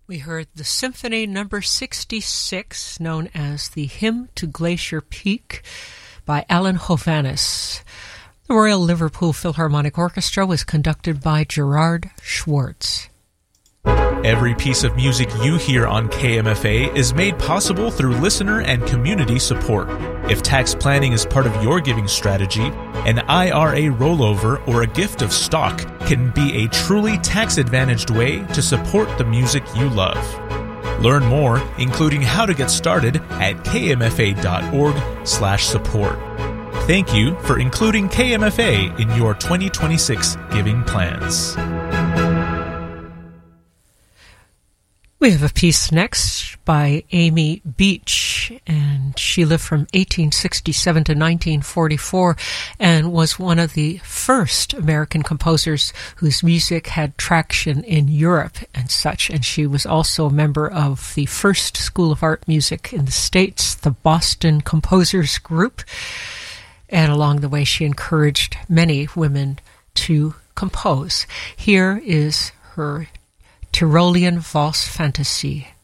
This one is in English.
We heard the Symphony Number 66, known as the Hymn to Glacier Peak, by Alan Hovhaness. The Royal Liverpool Philharmonic Orchestra was conducted by Gerard Schwartz. Every piece of music you hear on KMFA is made possible through listener and community support. If tax planning is part of your giving strategy, an IRA rollover or a gift of stock can be a truly tax-advantaged way to support the music you love. Learn more, including how to get started, at kmfa.org/support. Thank you for including KMFA in your 2026 giving plans. We have a piece next by Amy Beach, and she lived from 1867 to 1944 and was one of the first American composers whose music had traction in Europe and such, and she was also a member of the first School of Art Music in the States, the Boston Composers Group, and along the way she encouraged many women to compose. Here is her Tyrolean Valse Fantasy.